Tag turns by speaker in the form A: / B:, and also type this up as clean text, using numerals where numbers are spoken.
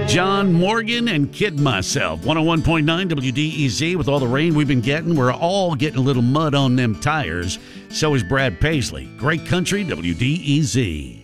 A: John Morgan and Kid Myself. 101.9 WDEZ. With all the rain we've been getting, we're all getting a little mud on them tires. So is Brad Paisley. Great country, WDEZ.